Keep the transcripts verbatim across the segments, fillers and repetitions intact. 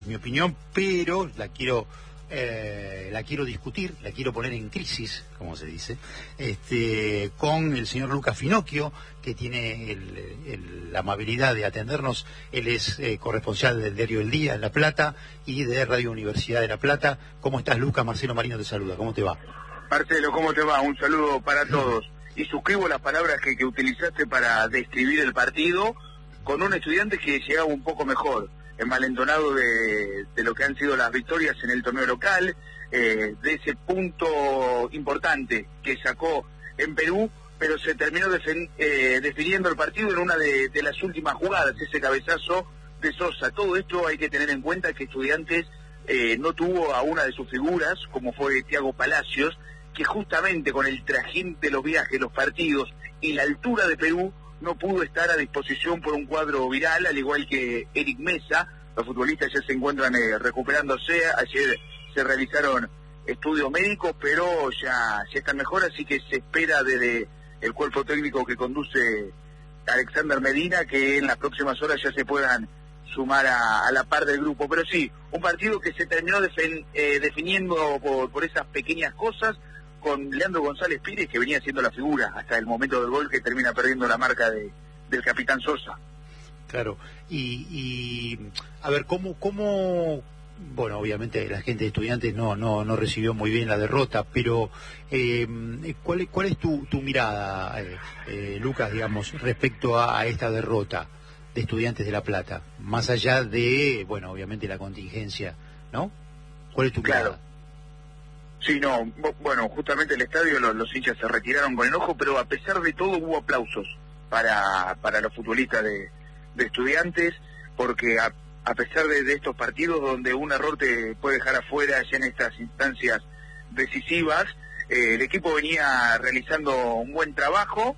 mi opinión, pero la quiero eh, la quiero discutir, la quiero poner en crisis, como se dice, este, con el señor Lucas Finocchio, que tiene el, el, la amabilidad de atendernos. Él es eh, corresponsal del diario El Día en La Plata y de Radio Universidad de La Plata. ¿Cómo estás, Lucas? Marcelo Marino te saluda. ¿Cómo te va? Marcelo, ¿cómo te va? Un saludo para todos. Y suscribo las palabras que, que utilizaste para describir el partido con un estudiante que llegaba un poco mejor, envalentonado de, de lo que han sido las victorias en el torneo local, eh, de ese punto importante que sacó en Perú, pero se terminó defen, eh, definiendo el partido en una de, de las últimas jugadas, ese cabezazo de Sosa. Todo esto hay que tener en cuenta que Estudiantes eh, no tuvo a una de sus figuras, como fue Thiago Palacios, que justamente con el trajín de los viajes, los partidos y la altura de Perú, no pudo estar a disposición por un cuadro viral, al igual que Eric Mesa. Los futbolistas ya se encuentran eh, recuperándose. Ayer se realizaron estudios médicos, pero ya, ya están mejor, así que se espera desde el cuerpo técnico que conduce Alexander Medina que en las próximas horas ya se puedan sumar a, a la par del grupo. Pero sí, un partido que se terminó defen, eh, definiendo por, por esas pequeñas cosas, con Leandro González Pires, que venía siendo la figura hasta el momento del gol, que termina perdiendo la marca de, del capitán Sosa. Claro, y, y a ver, ¿cómo, cómo, bueno, obviamente la gente de Estudiantes no, no, no recibió muy bien la derrota, pero eh, ¿cuál, cuál es tu, tu mirada, eh, eh, Lucas, digamos, respecto a, a esta derrota de Estudiantes de La Plata? Más allá de, bueno, obviamente la contingencia, ¿no? ¿Cuál es tu claro. mirada? Sí, no, bueno, justamente el estadio los, los hinchas se retiraron con enojo, pero a pesar de todo hubo aplausos para, para los futbolistas de, de Estudiantes, porque a, a pesar de, de estos partidos donde un error te puede dejar afuera ya en estas instancias decisivas, eh, el equipo venía realizando un buen trabajo.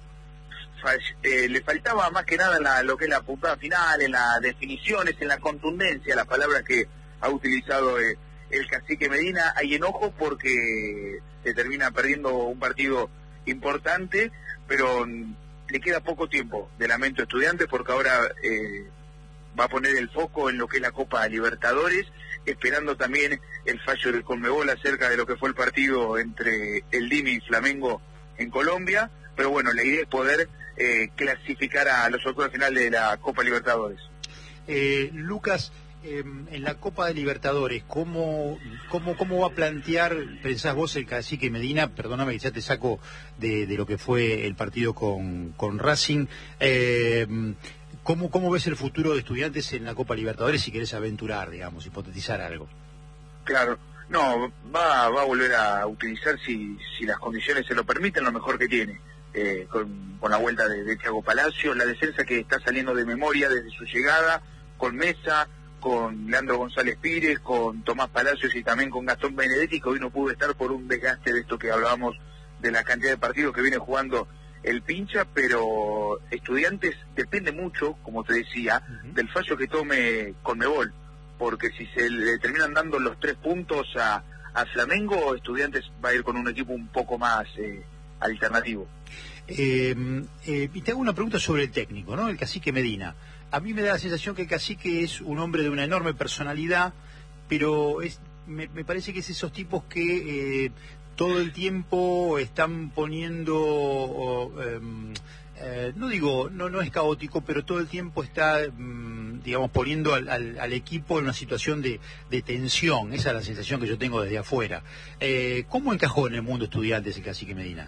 Eh, le faltaba más que nada en la, lo que es la puntada final, en las definiciones, en la contundencia, las palabras que ha utilizado eh, el cacique Medina. Hay enojo porque se termina perdiendo un partido importante, pero le queda poco tiempo de lamento a Estudiantes, porque ahora eh, va a poner el foco en lo que es la Copa Libertadores, esperando también el fallo del Conmebol acerca de lo que fue el partido entre el D I M y Flamengo en Colombia. Pero bueno, la idea es poder eh, clasificar a los octavos de final de la Copa Libertadores. Eh, Lucas, Eh, en la Copa de Libertadores, ¿cómo, cómo, cómo va a plantear, pensás vos, el cacique Medina? Perdóname que ya te saco de, de lo que fue el partido con, con Racing. Eh, ¿cómo, ¿Cómo ves el futuro de Estudiantes en la Copa Libertadores, si querés aventurar, digamos, hipotetizar algo? Claro, no, va, va a volver a utilizar, si, si las condiciones se lo permiten, lo mejor que tiene. Eh, con, con la vuelta de, de Thiago Palacios, la defensa que está saliendo de memoria desde su llegada, con Mesa, con Leandro González Pires, con Tomás Palacios y también con Gastón Benedetti, que hoy no pudo estar por un desgaste de esto que hablábamos de la cantidad de partidos que viene jugando el pincha. Pero Estudiantes depende mucho, como te decía, uh-huh. del fallo que tome Conmebol, porque si se le terminan dando los tres puntos a, a Flamengo, Estudiantes va a ir con un equipo un poco más eh, alternativo. Eh, eh, y te hago una pregunta sobre el técnico, ¿no? El cacique Medina. A mí me da la sensación que el cacique es un hombre de una enorme personalidad, pero es, me, me parece que es esos tipos que eh, todo el tiempo están poniendo, oh, eh, eh, no digo, no no es caótico, pero todo el tiempo está, mm, digamos, poniendo al, al, al equipo en una situación de, de tensión. Esa es la sensación que yo tengo desde afuera. Eh, ¿Cómo encajó en el mundo Estudiantes el cacique Medina?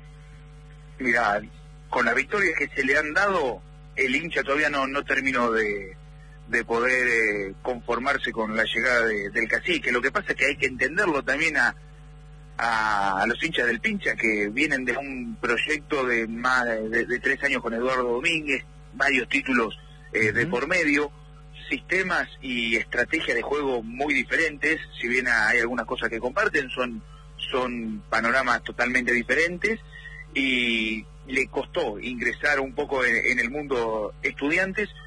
Mira, con las victorias que se le han dado, el hincha todavía no, no terminó de, de poder eh, conformarse con la llegada de, del cacique. Lo que pasa es que hay que entenderlo también a, a, a los hinchas del pincha, que vienen de un proyecto de más de, de tres años con Eduardo Domínguez, varios títulos eh, uh-huh. de por medio, sistemas y estrategias de juego muy diferentes. Si bien hay algunas cosas que comparten, son, son panoramas totalmente diferentes, y le costó ingresar un poco en, en el mundo Estudiantes,